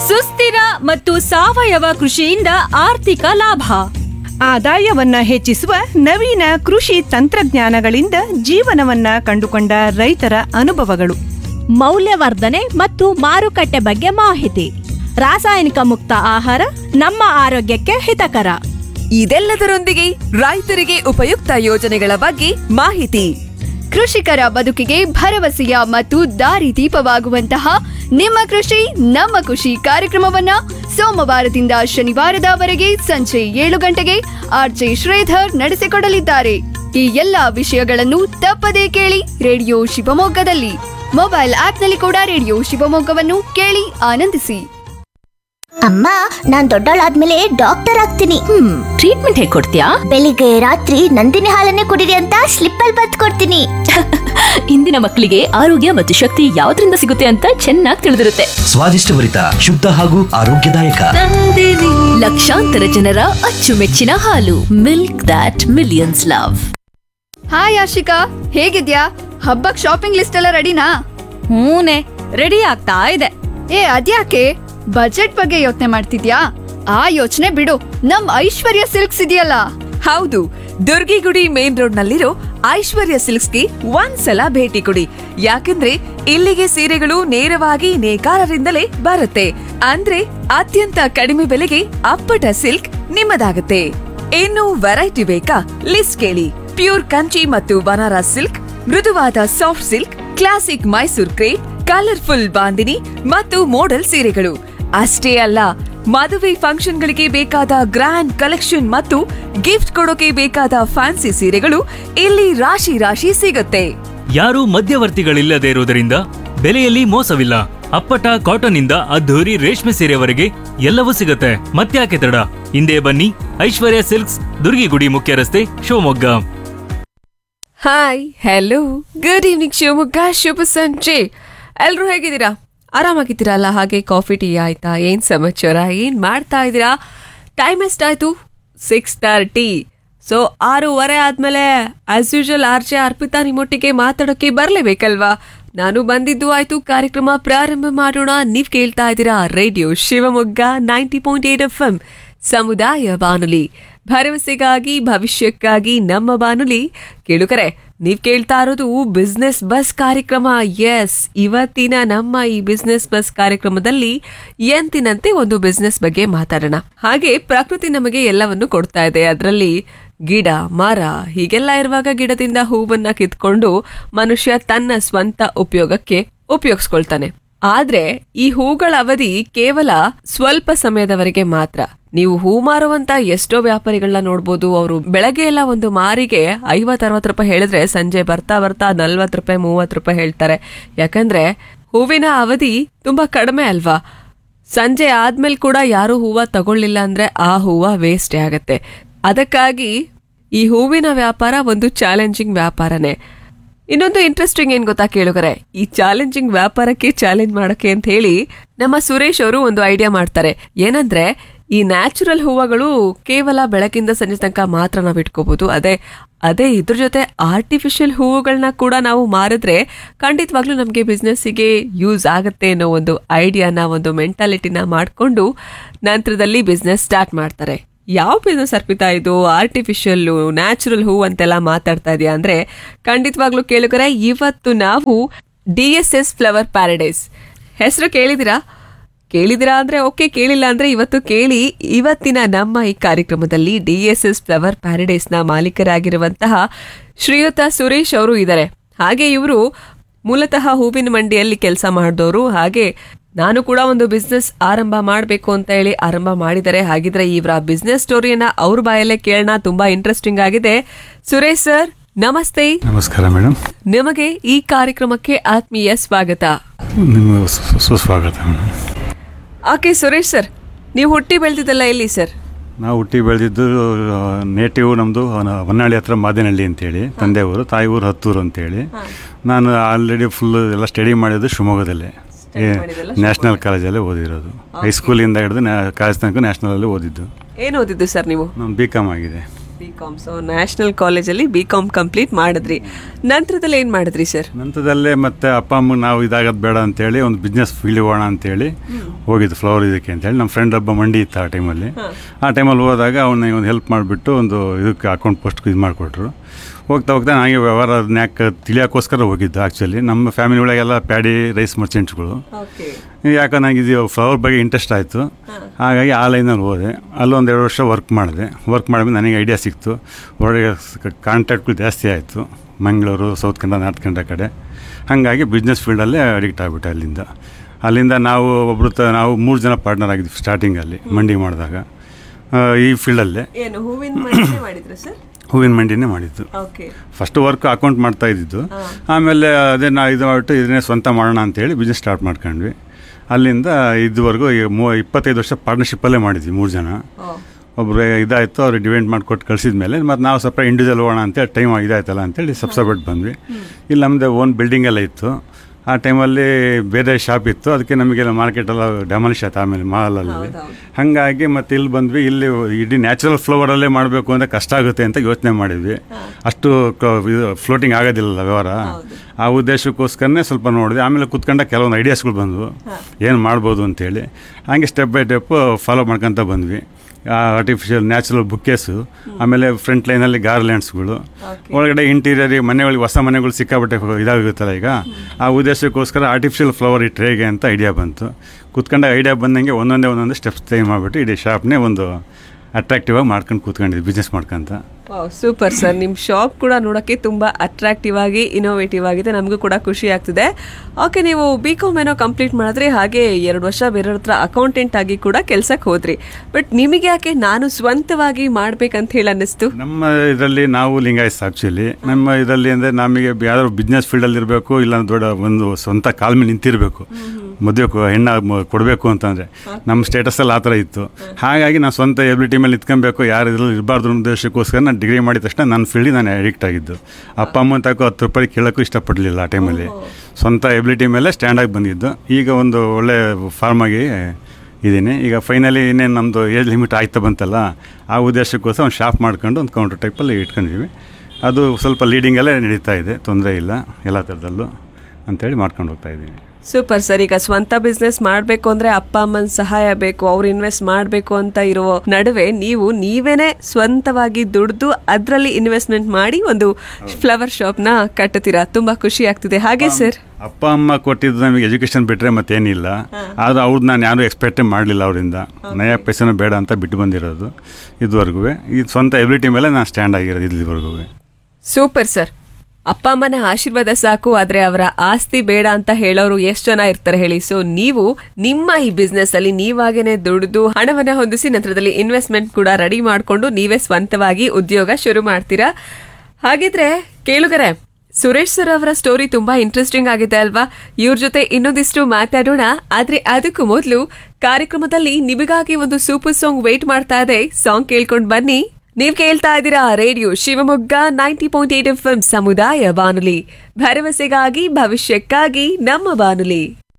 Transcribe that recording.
ಸುಸ್ಥಿರ ಮತ್ತು ಸಾವಯವ ಕೃಷಿಯಿಂದ ಆರ್ಥಿಕ ಲಾಭ. ಆದಾಯವನ್ನ ಹೆಚ್ಚಿಸುವ ನವೀನ ಕೃಷಿ ತಂತ್ರಜ್ಞಾನಗಳಿಂದ ಜೀವನವನ್ನ ಕಂಡುಕೊಂಡ ರೈತರ ಅನುಭವಗಳು. ಮೌಲ್ಯವರ್ಧನೆ ಮತ್ತು ಮಾರುಕಟ್ಟೆ ಬಗ್ಗೆ ಮಾಹಿತಿ. ರಾಸಾಯನಿಕ ಮುಕ್ತ ಆಹಾರ ನಮ್ಮ ಆರೋಗ್ಯಕ್ಕೆ ಹಿತಕರ. ಇದೆಲ್ಲದರೊಂದಿಗೆ ರೈತರಿಗೆ ಉಪಯುಕ್ತ ಯೋಜನೆಗಳ ಬಗ್ಗೆ ಮಾಹಿತಿ. ಕೃಷಿಕರ ಬದುಕಿಗೆ ಭರವಸೆಯ ಮತ್ತು ದಾರಿದೀಪವಾಗುವಂತಹ ನಿಮ್ಮ ಕೃಷಿ ನಮ್ಮ ಖುಷಿ ಕಾರ್ಯಕ್ರಮವನ್ನ ಸೋಮವಾರದಿಂದ ಶನಿವಾರದವರೆಗೆ ಸಂಜೆ 7 ಗಂಟೆಗೆ ಆರ್ಜೆ ಶ್ರೀಧರ್ ನಡೆಸಿಕೊಡಲಿದ್ದಾರೆ. ಈ ಎಲ್ಲಾ ವಿಷಯಗಳನ್ನು ತಪ್ಪದೇ ಕೇಳಿ ರೇಡಿಯೋ ಶಿವಮೊಗ್ಗದಲ್ಲಿ. ಮೊಬೈಲ್ ಆಪ್ನಲ್ಲಿ ಕೂಡ ರೇಡಿಯೋ ಶಿವಮೊಗ್ಗವನ್ನು ಕೇಳಿ ಆನಂದಿಸಿ. ಅಮ್ಮ, ನಾನ್ ದೊಡ್ಡವಳಾದ್ಮೇಲೆ ಡಾಕ್ಟರ್ ಆಗ್ತೀನಿ. ಟ್ರೀಟ್ಮೆಂಟ್ ಹೇಗೆ ಕೊಡ್ತೀಯಾ? ಬೆಳಿಗ್ಗೆ ರಾತ್ರಿ ನಂದಿನಿ ಹಾಲನ್ನೇ ಕುಡಿರಿ ಅಂತ ಸ್ಲಿಪ್ ಅಲ್ಲಿ ಬರೆದು ಕೊಡ್ತೀನಿ. ಇಂದಿನ ಮಕ್ಕಳಿಗೆ ಆರೋಗ್ಯ ಮತ್ತು ಶಕ್ತಿ ಯಾವ್ದ್ರಿಂದ ಸಿಗುತ್ತೆ ಅಂತ ಚೆನ್ನಾಗಿ ತಿಳಿದಿರುತ್ತೆ. ಸ್ವಾದಿಷ್ಟಭರಿತ, ಶುದ್ಧ ಹಾಗೂ ಆರೋಗ್ಯದಾಯಕ ಲಕ್ಷಾಂತರ ಜನರ ಅಚ್ಚುಮೆಚ್ಚಿನ ಹಾಲು. Milk that millions love. Hi Ashika, ಹೇಗಿದ್ಯಾ? ಹಬ್ಬಕ್ ಶಾಪಿಂಗ್ ಲಿಸ್ಟ್ ಎಲ್ಲ ರೆಡಿನಾ? ಹೂನೆ, ರೆಡಿ ಆಗ್ತಾ ಇದೆ. ಅದ್ಯಾಕೆ ಬಜೆಟ್ ಬಗ್ಗೆ ಯೋಚನೆ ಮಾಡ್ತಿದ್ಯಾ? ಆ ಯೋಚನೆ ಬಿಡು, ನಮ್ ಐಶ್ವರ್ಯ ಸಿಲ್ಕ್ಸ್ ಇದೆಯಲ್ಲ. ಹೌದು, ದುರ್ಗಿಗುಡಿ ಮೇನ್ ರೋಡ್ ನಲ್ಲಿರೋ ಐಶ್ವರ್ಯ ಸಿಲ್ಕ್ಸ್ಗೆ ಒಂದ್ಸಲ ಭೇಟಿ ಕೊಡಿ. ಯಾಕಂದ್ರೆ ಇಲ್ಲಿಗೆ ಸೀರೆಗಳು ನೇರವಾಗಿ ನೇಕಾರರಿಂದಲೇ ಬರುತ್ತೆ. ಅಂದ್ರೆ ಅತ್ಯಂತ ಕಡಿಮೆ ಬೆಲೆಗೆ ಅಪ್ಪಟ ಸಿಲ್ಕ್ ನಿಮ್ಮದಾಗುತ್ತೆ. ಇನ್ನು ವೆರೈಟಿ ಬೇಕಾ? ಲಿಸ್ಟ್ ಕೇಳಿ. ಪ್ಯೂರ್ ಕಂಚಿ ಮತ್ತು ಬನಾರಸ್ ಸಿಲ್ಕ್, ಮೃದುವಾದ soft silk, classic Mysore crepe, colourful bandhani ಮತ್ತು ಮೋಡಲ್ ಸೀರೆಗಳು ಅಷ್ಟೇ ಅಲ್ಲ, ಮದುವೆ ಫಂಕ್ಷನ್ಗಳಿಗೆ ಬೇಕಾದ ಗ್ರ್ಯಾಂಡ್ ಕಲೆಕ್ಷನ್ ಮತ್ತು ಗಿಫ್ಟ್ ಕೊಡೋಕೆ ಬೇಕಾದ ಫ್ಯಾನ್ಸಿ ಸೀರೆಗಳು ಇಲ್ಲಿ ರಾಶಿ ರಾಶಿ ಸಿಗುತ್ತೆ. ಯಾರೂ ಮಧ್ಯವರ್ತಿಗಳಿಲ್ಲದೆ ಇರುವುದರಿಂದ ಬೆಲೆಯಲ್ಲಿ ಮೋಸವಿಲ್ಲ. ಅಪ್ಪಟ ಕಾಟನ್ ಇಂದ ಅದ್ಧೂರಿ ರೇಷ್ಮೆ ಸೀರೆವರೆಗೆ ಎಲ್ಲವೂ ಸಿಗುತ್ತೆ. ಮತ್ತ್ಯಾಕೆ ತಡ? ಹಿಂದೆ ಬನ್ನಿ, ಐಶ್ವರ್ಯ ಸಿಲ್ಕ್ಸ್, ದುರ್ಗಿಗುಡಿ ಮುಖ್ಯ ರಸ್ತೆ, Shivamogga. Hi, hello, good evening Shivamogga, ಶುಭ ಸಂಜೆ. ಎಲ್ರು ಹೇಗಿದ್ದೀರಾ? ಆರಾಮಾಗಿದ್ದೀರಲ್ಲ? ಹಾಗೆ ಕಾಫಿ ಟೀ ಆಯ್ತಾ? ಏನ್ ಸಮಾಚಾರ? ಏನ್ ಮಾಡ್ತಾ ಇದ್ದೀರಾ? ಟೈಮ್ ಎಷ್ಟಾಯ್ತು? 6:30. ಸೊ 6:15 ಆದ್ಮೇಲೆ ಆಸ್ ಯೂಶುವಲ್ ಆರ್ಜೆ ಅರ್ಪಿತಾ ನಿಮ್ಮೊಟ್ಟಿಗೆ ಮಾತಾಡೋಕೆ ಬರ್ಲೇಬೇಕಲ್ವಾ? ನಾನು ಬಂದಿದ್ದು ಆಯ್ತು. ಕಾರ್ಯಕ್ರಮ ಪ್ರಾರಂಭ ಮಾಡೋಣ. ನೀವ್ ಕೇಳ್ತಾ ಇದ್ದೀರಾ ರೇಡಿಯೋ ಶಿವಮೊಗ್ಗ 90.8 FM ಸಮುದಾಯ ಬಾನುಲಿ, ಭರವಸೆಗಾಗಿ ಭವಿಷ್ಯಕ್ಕಾಗಿ ನಮ್ಮ ಬಾನುಲಿ. ಕೇಳುಕರೆ, ನೀವ್ ಕೇಳ್ತಾ ಇರೋದು ಬಿಸ್ನೆಸ್ ಬಸ್ ಕಾರ್ಯಕ್ರಮ. ಎಸ್, ಇವತ್ತಿನ ನಮ್ಮ ಈ ಬಿಸ್ನೆಸ್ ಬಸ್ ಕಾರ್ಯಕ್ರಮದಲ್ಲಿ ಎಂತಿನಂತೆ ಒಂದು ಬಿಸ್ನೆಸ್ ಬಗ್ಗೆ ಮಾತಾಡೋಣ. ಹಾಗೆ ಪ್ರಕೃತಿ ನಮಗೆ ಎಲ್ಲವನ್ನು ಕೊಡ್ತಾ ಇದೆ. ಅದರಲ್ಲಿ ಗಿಡ ಮರ ಹೀಗೆಲ್ಲ ಇರುವಾಗ ಗಿಡದಿಂದ ಹೂವನ್ನ ಕಿತ್ಕೊಂಡು ಮನುಷ್ಯ ತನ್ನ ಸ್ವಂತ ಉಪಯೋಗಕ್ಕೆ ಉಪಯೋಗಿಸ್ಕೊಳ್ತಾನೆ. ಆದ್ರೆ ಈ ಹೂಗಳ ಅವಧಿ ಕೇವಲ ಸ್ವಲ್ಪ ಸಮಯದವರೆಗೆ ಮಾತ್ರ. ನೀವು ಹೂ ಮಾರುವಂತ ಎಷ್ಟೋ ವ್ಯಾಪಾರಿಗಳನ್ನ ನೋಡ್ಬೋದು. ಅವರು ಬೆಳಗ್ಗೆ ಎಲ್ಲ ಒಂದು ಮಾರಿಗೆ 50-60 ರೂಪಾಯಿ ಹೇಳಿದ್ರೆ ಸಂಜೆ ಬರ್ತಾ ಬರ್ತಾ 40 ರೂಪಾಯಿ 30 ರೂಪಾಯಿ ಹೇಳ್ತಾರೆ. ಯಾಕಂದ್ರೆ ಹೂವಿನ ಅವಧಿ ತುಂಬಾ ಕಡಿಮೆ ಅಲ್ವಾ? ಸಂಜೆ ಆದ್ಮೇಲೆ ಕೂಡ ಯಾರು ಹೂವ ತಗೊಳ್ಳಿಲ್ಲ ಅಂದ್ರೆ ಆ ಹೂವ ವೇಸ್ಟ್ ಆಗತ್ತೆ. ಅದಕ್ಕಾಗಿ ಈ ಹೂವಿನ ವ್ಯಾಪಾರ ಒಂದು ಚಾಲೆಂಜಿಂಗ್ ವ್ಯಾಪಾರನೇ. ಇನ್ನೊಂದು ಇಂಟ್ರೆಸ್ಟಿಂಗ್ ಏನ್ ಗೊತ್ತಾ ಕೇಳುಗರೆ, ಈ ಚಾಲೆಂಜಿಂಗ್ ವ್ಯಾಪಾರಕ್ಕೆ ಚಾಲೆಂಜ್ ಮಾಡಕ್ಕೆ ಅಂತ ಹೇಳಿ ನಮ್ಮ ಸುರೇಶ್ ಅವರು ಒಂದು ಐಡಿಯಾ ಮಾಡ್ತಾರೆ. ಏನಂದ್ರೆ, ಈ ನ್ಯಾಚುರಲ್ ಹೂವಗಳು ಕೇವಲ ಬೆಳಕಿಂದ ಸಂಜೆ ತನಕ ಮಾತ್ರ ನಾವು ಇಟ್ಕೋಬಹುದು. ಅದೇ ಇದ್ರ ಜೊತೆ ಆರ್ಟಿಫಿಷಿಯಲ್ ಹೂವುಗಳನ್ನ ಕೂಡ ನಾವು ಮಾರಿದ್ರೆ ಖಂಡಿತವಾಗ್ಲೂ ನಮ್ಗೆ ಬಿಸ್ನೆಸ್ಸಿಗೆ ಯೂಸ್ ಆಗತ್ತೆ ಅನ್ನೋ ಒಂದು ಐಡಿಯಾನ, ಒಂದು ಮೆಂಟಾಲಿಟಿನ ಮಾಡ್ಕೊಂಡು ನಂತರದಲ್ಲಿ ಬಿಸ್ನೆಸ್ ಸ್ಟಾರ್ಟ್ ಮಾಡ್ತಾರೆ. ಯಾವ ಬಿಸ್ನೆಸ್ ಅರ್ಪಿತಾ ಇದು? ಆರ್ಟಿಫಿಷಿಯಲ್ ನ್ಯಾಚುರಲ್ ಹೂ ಅಂತೆಲ್ಲ ಮಾತಾಡ್ತಾ ಇದೆಯಾ ಅಂದ್ರೆ ಖಂಡಿತವಾಗ್ಲೂ ಕೇಳುಗರೆ, ಇವತ್ತು ನಾವು DSS ಫ್ಲವರ್ ಪ್ಯಾರಡೈಸ್ ಹೆಸರು ಕೇಳಿದಿರಾ ಅಂದ್ರೆ ಓಕೆ, ಕೇಳಿಲ್ಲ ಅಂದ್ರೆ ಇವತ್ತು ಕೇಳಿ. ಇವತ್ತಿನ ನಮ್ಮ ಈ ಕಾರ್ಯಕ್ರಮದಲ್ಲಿ DSS ಫ್ಲವರ್ ಪ್ಯಾರಡೈಸ್ ನ ಮಾಲೀಕರಾಗಿರುವಂತಹ ಶ್ರೀಯುತ ಸುರೇಶ್ ಅವರು ಇದ್ದಾರೆ. ಹಾಗೆ ಇವರು ಮೂಲತಃ ಹೂವಿನ ಮಂಡಿಯಲ್ಲಿ ಕೆಲಸ ಮಾಡಿದವರು. ಹಾಗೆ ನಾನು ಕೂಡ ಒಂದು ಬಿಸ್ನೆಸ್ ಆರಂಭ ಮಾಡಬೇಕು ಅಂತ ಹೇಳಿ ಆರಂಭ ಮಾಡಿದ್ದಾರೆ. ಹಾಗಿದ್ರೆ ಇವರ ಬಿಸ್ನೆಸ್ ಸ್ಟೋರಿಯನ್ನ ಅವ್ರ ಬಾಯಲ್ಲೇ ಕೇಳೋಣ. ತುಂಬಾ ಇಂಟ್ರೆಸ್ಟಿಂಗ್ ಆಗಿದೆ. ಸುರೇಶ್ ಸರ್, ನಮಸ್ತೆ. ನಮಸ್ಕಾರ ಮೇಡಮ್. ನಿಮಗೆ ಈ ಕಾರ್ಯಕ್ರಮಕ್ಕೆ ಆತ್ಮೀಯ ಸ್ವಾಗತ. ಸುಸ್ವಾಗತ. ಓಕೆ ಸುರೇಶ್ ಸರ್, ನೀವು ಹುಟ್ಟಿ ಬೆಳೆದಿದ್ದಲ್ಲ ಎಲ್ಲಿ ಸರ್? ನಾವು ಹುಟ್ಟಿ ಬೆಳೆದಿದ್ದು ನೇಟಿವ್ ನಮ್ಮದು ಹೊನ್ನಾಳಿ ಹತ್ರ ಮಾದೇನಹಳ್ಳಿ ಅಂತೇಳಿ, ತಂದೆ ಊರು, ತಾಯಿ ಊರು ಹತ್ತೂರು ಅಂತೇಳಿ. ನಾನು ಆಲ್ರೆಡಿ ಫುಲ್ ಎಲ್ಲ ಸ್ಟಡಿ ಮಾಡಿದ್ದು ಶಿವಮೊಗ್ಗದಲ್ಲೇ, ನ್ಯಾಷನಲ್ ಕಾಲೇಜಲ್ಲೇ ಓದಿರೋದು. ಹೈಸ್ಕೂಲಿಂದ ಹಿಡಿದು ಕಾಲೇಜ್ ತನಕ ನ್ಯಾಷನಲಲ್ಲಿ ಓದಿದ್ದು. ಏನು ಓದಿದ್ದು ಸರ್ ನೀವು? ನಾನು BCom ಆಗಿದೆ. B.Com. ಸೊ ನ್ಯಾಷನಲ್ ಕಾಲೇಜಲ್ಲಿ B.Com ಕಂಪ್ಲೀಟ್ ಮಾಡಿದ್ರಿ. ನಂತರದಲ್ಲಿ ಏನು ಮಾಡಿದ್ರಿ ಸರ್? ನಂತರದಲ್ಲೇ ಮತ್ತೆ ಅಪ್ಪ ಅಮ್ಮಗೆ ನಾವು ಇದಾಗೋದು ಬೇಡ ಅಂತೇಳಿ ಒಂದು ಬಿಸ್ನೆಸ್ ಫೀಲ್ಡ್ ಹೋಗೋಣ ಅಂತೇಳಿ ಹೋಗಿದ್ದು ಫ್ಲವರ್ ಇದಕ್ಕೆ ಅಂತೇಳಿ. ನಮ್ಮ ಫ್ರೆಂಡ್ ಒಬ್ಬ ಮಂಡಿ ಇತ್ತು ಆ ಟೈಮಲ್ಲಿ ಹೋದಾಗ ಅವನಿಗೆ ಒಂದು ಹೆಲ್ಪ್ ಮಾಡಿಬಿಟ್ಟು ಒಂದು ಇದಕ್ಕೆ ಅಕೌಂಟ್ ಪೋಸ್ಟ್ ಇದು ಮಾಡಿಕೊಟ್ರು. ಹೋಗ್ತಾ ಹೋಗ್ತಾ ನನಗೆ ವ್ಯವಹಾರ ನ್ಯಾಕ್ ತಿಳಿಯೋಕ್ಕೋಸ್ಕರ ಹೋಗಿದ್ದು. ಆ್ಯಕ್ಚುಲಿ ನಮ್ಮ ಫ್ಯಾಮಿಲಿ ಒಳಗೆಲ್ಲ ಪ್ಯಾಡಿ ರೈಸ್ ಮರ್ಚೆಂಟ್ಸ್ಗಳು. ಯಾಕೆ ನನಗೆ ಇದು ಫ್ಲವರ್ ಬಗ್ಗೆ ಇಂಟ್ರೆಸ್ಟ್ ಆಯಿತು. ಹಾಗಾಗಿ ಆ ಲೈನಲ್ಲಿ ಹೋದೆ. ಅಲ್ಲೊಂದು 2 ವರ್ಷ ವರ್ಕ್ ಮಾಡಿದ್ಮೇಲೆ ನನಗೆ ಐಡಿಯಾ ಸಿಕ್ತು. ಒಳಗೆ ಕಾಂಟ್ಯಾಕ್ಟ್ಗಳು ಜಾಸ್ತಿ ಆಯಿತು, ಮಂಗಳೂರು, ಸೌತ್ ಕನ್ನಡ, ನಾರ್ತ್ ಕನ್ನಡ ಕಡೆ. ಹಾಗಾಗಿ ಬಿಸ್ನೆಸ್ ಫೀಲ್ಡಲ್ಲೇ ಅಡಿಕ್ಟ್ ಆಗಿಬಿಟ್ಟೆ. ಅಲ್ಲಿಂದ ನಾವು ನಾವು 3 ಜನ ಪಾರ್ಟ್ನರ್ ಆಗಿದ್ವಿ ಸ್ಟಾರ್ಟಿಂಗಲ್ಲಿ ಮಂಡಿ ಮಾಡಿದಾಗ. ಈ ಫೀಲ್ಡಲ್ಲೇ ಹೂವಿನ ಮಂಡಿನೇ ಮಾಡಿದ್ದು. ಫಸ್ಟ್ ವರ್ಕ್ ಅಕೌಂಟ್ ಮಾಡ್ತಾ ಇದ್ದಿದ್ದು. ಆಮೇಲೆ ಅದೇ ನಾವು ಇದು ಮಾಡಿಬಿಟ್ಟು ಇದನ್ನೇ ಸ್ವಂತ ಮಾಡೋಣ ಅಂತೇಳಿ ಬಿಸ್ನೆಸ್ ಸ್ಟಾರ್ಟ್ ಮಾಡ್ಕೊಂಡ್ವಿ. ಅಲ್ಲಿಂದ ಇದುವರೆಗೂ 25 ವರ್ಷ ಪಾರ್ಟ್ನರ್ಶಿಪ್ಪಲ್ಲೇ ಮಾಡಿದ್ವಿ 3 ಜನ. ಒಬ್ಬರು ಇದಾಯಿತು, ಅವ್ರಿಗೆ ಡಿವೈಡ್ ಮಾಡಿಕೊಟ್ಟು ಕಳಿಸಿದ ಮೇಲೆ ಮತ್ತು ನಾವು ಸ್ವಲ್ಪ ಇಂಡಿವಿಜುವಲ್ ಹೋಗೋಣ ಅಂತೇಳಿ ಟೈಮ್ ಇದಾಯ್ತಲ್ಲ ಅಂತೇಳಿ ಸಬ್ಸಪ್ರೇಟ್ ಬಂದ್ವಿ. ಇಲ್ಲಿ ನಮ್ಮದು ಓನ್ ಬಿಲ್ಡಿಂಗೆಲ್ಲ ಇತ್ತು. ಆ ಟೈಮಲ್ಲಿ ಬೇರೆ ಶಾಪ್ ಇತ್ತು, ಅದಕ್ಕೆ ನಮಗೆಲ್ಲ ಮಾರ್ಕೆಟೆಲ್ಲ ಡೆಮಾಲಿಷ್ ಆಯ್ತು ಆಮೇಲೆ ಮಾಲಲ್ಲಿ. ಹಾಗಾಗಿ ಮತ್ತೆ ಇಲ್ಲಿ ಬಂದ್ವಿ. ಇಲ್ಲಿ ಇಡೀ ನ್ಯಾಚುರಲ್ ಫ್ಲವರಲ್ಲೇ ಮಾಡಬೇಕು ಅಂದರೆ ಕಷ್ಟ ಆಗುತ್ತೆ ಅಂತ ಯೋಚನೆ ಮಾಡಿದ್ವಿ. ಅಷ್ಟು ಫ್ಲೋಟಿಂಗ್ ಆಗೋದಿಲ್ಲ ವ್ಯವಹಾರ. ಆ ಉದ್ದೇಶಕ್ಕೋಸ್ಕರನೇ ಸ್ವಲ್ಪ ನೋಡಿದ್ವಿ. ಆಮೇಲೆ ಕೂತ್ಕೊಂಡ ಕೆಲವೊಂದು ಐಡಿಯಾಸ್ಗಳು ಬಂದವು ಏನು ಮಾಡ್ಬೋದು ಅಂತೇಳಿ. ಹಾಗೆ ಸ್ಟೆಪ್ ಬೈ ಸ್ಟೆಪ್ಪು ಫಾಲೋ ಮಾಡ್ಕೊತ ಬಂದ್ವಿ. ಆರ್ಟಿಫಿಷಿಯಲ್ ನ್ಯಾಚುರಲ್ ಬುಕ್ಕೇಸು, ಆಮೇಲೆ ಫ್ರಂಟ್ ಲೈನಲ್ಲಿ ಗಾರ್ಲ್ಯಾಂಡ್ಸ್ಗಳು, ಒಳಗಡೆ ಇಂಟೀರಿಯರ್ ಮನೆಗಳಿಗೆ ಹೊಸ ಮನೆಗಳು ಸಿಕ್ಕಾಬಟ್ಟೆ ಇದಾಗುತ್ತಲ್ಲ ಈಗ. ಆ ಉದ್ದೇಶಕ್ಕೋಸ್ಕರ ಆರ್ಟಿಫಿಷಿಯಲ್ ಫ್ಲವರ್ ಇಟ್ಟರೆ ಹೇಗೆ ಅಂತ ಐಡಿಯಾ ಬಂತು. ಕೂತ್ಕೊಂಡಾಗ ಐಡಿಯಾ ಬಂದಂಗೆ ಒಂದೊಂದೇ ಸ್ಟೆಪ್ಸ್ ತಯಾರು ಮಾಡಿಬಿಟ್ಟು ಇಡೀ ಶಾಪ್ನೇ ಒಂದು ಅಟ್ರಾಕ್ಟಿವ್ ಆಗಿ ಮಾಡ್ಕೊಂಡು ಕೂತ್ಕೊಂಡಿದ್ವಿ ಬಿಸ್ನೆಸ್ ಮಾಡ್ಕೊಂತ. ಸೂಪರ್ ಸರ್, ನಿಮ್ಮ ಶಾಪ್ ಕೂಡ ನೋಡೋಕ್ಕೆ ತುಂಬ ಅಟ್ರಾಕ್ಟಿವ್ ಆಗಿ ಇನೋವೇಟಿವ್ ಆಗಿದೆ. ನಮಗೂ ಕೂಡ ಖುಷಿ ಆಗ್ತಿದೆ. ಓಕೆ, ನೀವು B.Com ಏನೋ ಕಂಪ್ಲೀಟ್ ಮಾಡಿದ್ರಿ, ಹಾಗೆ 2 ವರ್ಷ ಬೇರೆಯವ್ರ ಹತ್ರ ಅಕೌಂಟೆಂಟ್ ಆಗಿ ಕೂಡ ಕೆಲಸಕ್ಕೆ ಹೋದ್ರಿ. ಬಟ್ ನಿಮಗೆ ಯಾಕೆ ನಾನು ಸ್ವಂತವಾಗಿ ಮಾಡ್ಬೇಕಂತ ಹೇಳಿ ಅನ್ನಿಸ್ತು? ನಮ್ಮ ಇದರಲ್ಲಿ ನಾವು ಲಿಂಗಾಯಸ್ ಆ್ಯಕ್ಚುಲಿ. ನಮ್ಮ ಇದರಲ್ಲಿ ಅಂದರೆ ನಮಗೆ ಯಾವ್ದಾದ್ರು ಬಿಸ್ನೆಸ್ ಫೀಲ್ಡಲ್ಲಿ ಇರಬೇಕು, ಇಲ್ಲ ದೊಡ್ಡ ಒಂದು ಸ್ವಂತ ಕಾಲ ಮೇಲೆ ನಿಂತಿರಬೇಕು, ಮದುವೆ ಹೆಣ್ಣು ಕೊಡಬೇಕು ಅಂತಂದರೆ ನಮ್ಮ ಸ್ಟೇಟಸಲ್ಲಿ ಆ ಥರ ಇತ್ತು. ಹಾಗಾಗಿ ನಾನು ಸ್ವಂತ ಎಬಿಲಿಟಿ ಮೇಲೆ ನಿಂತ್ಕೊಬೇಕು, ಯಾರು ಇದ್ರಲ್ಲಿ ಇರಬಾರ್ದು ಅನ್ನೋ ಉದ್ದೇಶಕ್ಕೋಸ್ಕರ ನಾನು ಡಿಗ್ರಿ ಮಾಡಿದ ತಕ್ಷಣ ನನ್ನ ಫೀಲ್ಡಿಗೆ ನಾನು ಅಡಿಕ್ಟ್ ಆಗಿದ್ದು. ಅಪ್ಪ ಅಮ್ಮ ತಗೋ 10 ರೂಪಾಯಿ ಕೇಳೋಕ್ಕೂ ಇಷ್ಟಪಡಲಿಲ್ಲ ಆ ಟೈಮಲ್ಲಿ. ಸ್ವಂತ ಎಬಿಲಿಟಿ ಮೇಲೆ ಸ್ಟ್ಯಾಂಡಾಗಿ ಬಂದಿದ್ದು. ಈಗ ಒಂದು ಒಳ್ಳೆ ಫಾರ್ಮಾಗಿ ಇದ್ದೀನಿ. ಈಗ ಫೈನಲಿ ಇನ್ನೇನು ನಮ್ಮದು ಏಜ್ ಲಿಮಿಟ್ ಆಯ್ತಾ ಬಂತಲ್ಲ, ಆ ಉದ್ದೇಶಕ್ಕೋಸ್ಕರ ಒಂದು ಶಾಪ್ ಮಾಡ್ಕೊಂಡು ಒಂದು ಕೌಂಟರ್ ಟೈಪಲ್ಲಿ ಇಟ್ಕೊಂಡಿದ್ವಿ. ಅದು ಸ್ವಲ್ಪ ಲೀಡಿಂಗಲ್ಲೇ ನಡೀತಾ ಇದೆ, ತೊಂದರೆ ಇಲ್ಲ ಎಲ್ಲ ಥರದಲ್ಲೂ ಅಂತೇಳಿ ಮಾಡ್ಕೊಂಡು ಹೋಗ್ತಾ ಇದ್ದೀನಿ. Super sir. ಈಗ ಸ್ವಂತ ಬಿಸ್ನೆಸ್ ಮಾಡಬೇಕು ಅಂದ್ರೆ ಅಪ್ಪ ಅಮ್ಮನ ಸಹಾಯ ಬೇಕು, ಅವ್ರು ಇನ್ವೆಸ್ಟ್ ಮಾಡಬೇಕು ಅಂತ ಇರೋ ನಡುವೆ ನೀವೇನೆ ಸ್ವಂತವಾಗಿ ದುಡ್ದು ಅದರಲ್ಲಿ ಇನ್ವೆಸ್ಟ್ಮೆಂಟ್ ಮಾಡಿ ಒಂದು ಫ್ಲವರ್ ಶಾಪ್ನ ಕಟ್ಟುತ್ತೀರಾ. ತುಂಬಾ ಖುಷಿ ಆಗ್ತಿದೆ. ಹಾಗೆ ಸರ್, ಅಪ್ಪ ಅಮ್ಮ ಕೊಟ್ಟಿದ್ದು ನಮಗೆ ಎಜುಕೇಷನ್ ಬಿಟ್ಟರೆ ಮತ್ತೇನಿಲ್ಲ. ಆದರೆ ಅವ್ರದ್ದು ನಾನು ಯಾರು ಎಕ್ಸ್ಪೆಕ್ಟೇ ಮಾಡಲಿಲ್ಲ. ಅವರಿಂದ ನಯ ಪೈಸನೂ ಬೇಡ ಅಂತ ಬಿಟ್ಟು ಬಂದಿರೋದು ಇದುವರೆಗೂ. ಈ ಸ್ವಂತ ಎಬಿಲಿಟಿ ಮೇಲೆ ನಾನು ಸ್ಟ್ಯಾಂಡ್ ಆಗಿರೋದು ಇಲ್ಲಿವರೆಗೂ. Super sir. ಅಪ್ಪ ಅಮ್ಮನ ಆಶೀರ್ವಾದ ಸಾಕು, ಆದ್ರೆ ಅವರ ಆಸ್ತಿ ಬೇಡ ಅಂತ ಹೇಳೋರು ಎಷ್ಟು ಜನ ಇರ್ತಾರೆ ಹೇಳಿ. ಸೊ ನೀವು ನಿಮ್ಮ ಈ ಬಿಸ್ನೆಸ್ ಅಲ್ಲಿ ನೀವಾಗೇನೆ ದುಡಿದು ಹಣವನ್ನ ಹೊಂದಿಸಿ ನಂತರದಲ್ಲಿ ಇನ್ವೆಸ್ಟ್ಮೆಂಟ್ ಕೂಡ ರೆಡಿ ಮಾಡ್ಕೊಂಡು ನೀವೇ ಸ್ವಂತವಾಗಿ ಉದ್ಯೋಗ ಶುರು ಮಾಡ್ತೀರಾ. ಹಾಗಿದ್ರೆ ಕೇಳುಗರೆ, ಸುರೇಶ್ ಸರ್ ಅವರ ಸ್ಟೋರಿ ತುಂಬಾ ಇಂಟ್ರೆಸ್ಟಿಂಗ್ ಆಗಿದೆ ಅಲ್ವಾ? ಇವ್ರ ಜೊತೆ ಇನ್ನೊಂದಿಷ್ಟು ಮಾತಾಡೋಣ. ಆದ್ರೆ ಅದಕ್ಕೂ ಮೊದಲು ಕಾರ್ಯಕ್ರಮದಲ್ಲಿ ನಿಮಗಾಗಿ ಒಂದು ಸೂಪರ್ ಸಾಂಗ್ ವೇಟ್ ಮಾಡ್ತಾ ಇದೆ. ಸಾಂಗ್ ಕೇಳ್ಕೊಂಡ್ ಬನ್ನಿ. ನೀವ್ ಕೇಳ್ತಾ ಇದ್ದೀರಾ ರೇಡಿಯೋ ಶಿವಮೊಗ್ಗ 90.8 FM ಸಮುದಾಯ ಬಾನುಲಿ, ಭರವಸೆಗಾಗಿ ಭವಿಷ್ಯಕ್ಕಾಗಿ ನಮ್ಮ ಬಾನುಲಿ.